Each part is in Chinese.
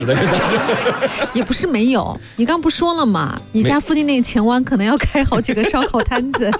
也不是没有，你刚不说了吗？你家附近那个前湾可能要开好几个烧烤摊子。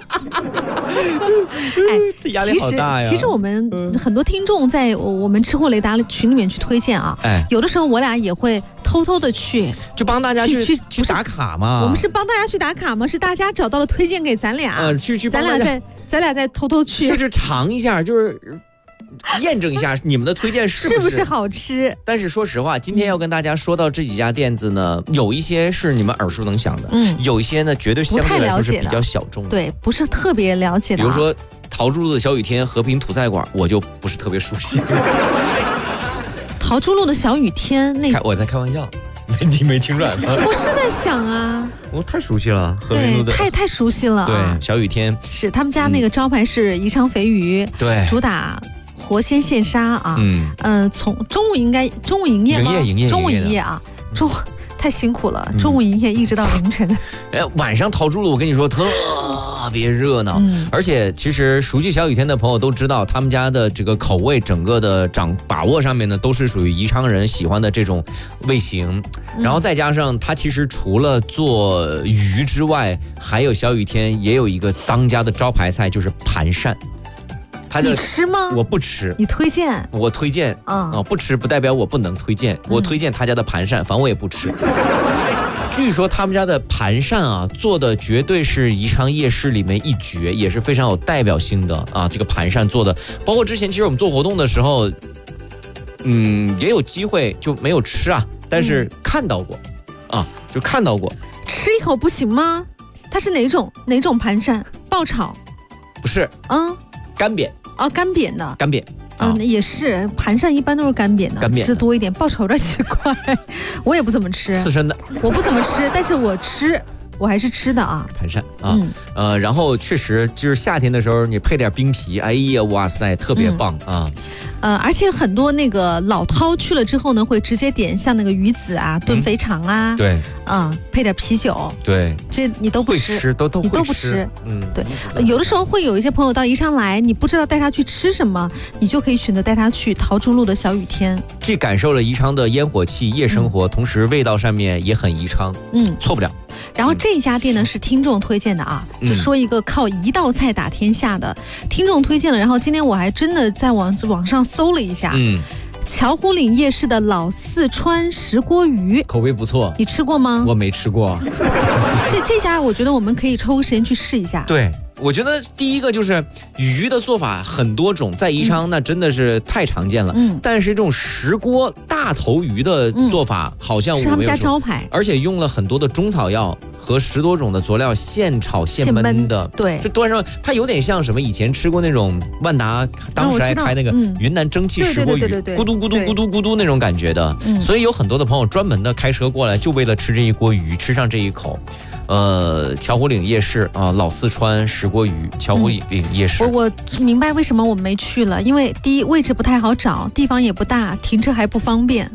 这压力好大呀。 其实我们很多听众在我们吃货雷达群里面去推荐啊，有的时候我俩也会偷偷的去， 就帮大家去打卡嘛。 我们是帮大家去打卡吗？是大家找到了推荐给咱俩，咱俩再偷偷去， 就是尝一下，就是验证一下你们的推荐是不是好吃。 但是说实话，今天要跟大家说到这几家店子呢，有一些是你们耳熟能详的，有一些呢绝对相对来说是比较小众的， 对，不是特别了解的。 比如说陶朱路的小雨天、和平土菜馆，我就不是特别熟悉。 陶朱路的小雨天， 我在开玩笑。你没听出来吗？ 我是在想啊， 我太熟悉了，和平路的太熟悉了。 对，小雨天是他们家那个招牌是宜昌肥鱼， 对， 主打活鲜现杀啊。从中午营业吗？中午营业啊，太辛苦了，中午营业一直到凌晨。 晚上陶朱路我跟你说特别热闹，而且其实熟悉小雨天的朋友都知道，他们家的这个口味整个的把握上面呢，都是属于宜昌人喜欢的这种味型。然后再加上它其实除了做鱼之外，还有小雨天也有一个当家的招牌菜，就是盘鳝。 你吃吗？ 我不吃。 你推荐？ 我推荐。不吃不代表我不能推荐。我推荐他家的盘鳝，反正我也不吃。据说他们家的盘鳝啊，做的绝对是宜昌夜市里面一绝，也是非常有代表性的啊。这个盘鳝做的，包括之前其实我们做活动的时候，也有机会就没有吃啊，但是看到过，就看到过。 吃一口不行吗？它是哪种盘鳝？爆炒？ 不是，干煸。 干煸的。 干煸。 也是，盘鳝一般都是干煸的，吃多一点，爆炒有点奇怪，我也不怎么吃。 刺身的， 我不怎么吃，但是我还是吃的啊。 盘鳝啊，然后确实就是夏天的时候，你配点冰皮，哎呀，哇塞，特别棒啊。 而且很多那个老饕去了之后呢，会直接点像那个鱼子啊、炖肥肠啊， 对， 配点啤酒， 对， 这你都不吃， 你都不吃，对。有的时候会有一些朋友到宜昌来，你不知道带他去吃什么，你就可以选择带他去陶朱路的小雨天， 既感受了宜昌的烟火气、夜生活，同时味道上面也很宜昌，错不了。 然后这家店呢是听众推荐的啊，就说一个靠一道菜打天下的听众推荐了。然后今天我还真的在网上搜了一下，巧虎岭夜市的老四川石锅鱼， 口味不错。 你吃过吗？ 我没吃过。 这家我觉得我们可以抽个时间去试一下。 对。我觉得第一个就是鱼的做法很多种，在宜昌那真的是太常见了。但是这种石锅大头鱼的做法好像我没有， 是他们家招牌， 而且用了很多的中草药和10多种的佐料，现炒现焖的。 对， 就端上它有点像什么？以前吃过那种万达当时还开那个云南蒸汽石锅鱼，咕嘟咕嘟咕嘟咕嘟那种感觉的。所以有很多的朋友专门的开车过来，就为了吃这一锅鱼，吃上这一口。巧虎岭夜市啊，老四川石锅鱼，巧虎岭夜市。 我明白为什么我们没去了，因为第一位置不太好找，地方也不大，停车还不方便。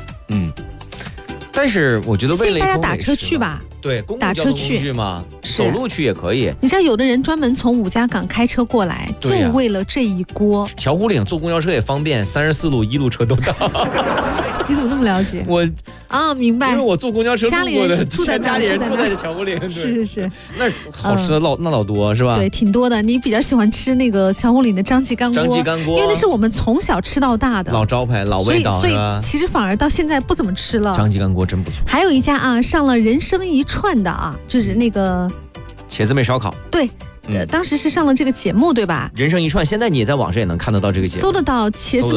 但是我觉得为了大家打车去吧。 对，打车去嘛，走路去也可以。 你知道有的人专门从五家港开车过来，就为了这一锅。 巧虎岭坐公交车也方便，34路、1路车都到。 你怎么那么了解？ 我明白， 因为我坐公交车路过的，家里人住在巧虎岭， 是， 那好吃的那老多是吧？ 对，挺多的。你比较喜欢吃那个巧虎岭的张记干锅，因为那是我们从小吃到大的老招牌、老味道， 所以其实反而到现在不怎么吃了。 张记干锅真不错。 还有一家啊，上了人生一串的啊，就是那个茄子妹烧烤。 对。当时是上了这个节目对吧？ 人生一串，现在你也在网上也能看得到这个节目， 搜得到茄子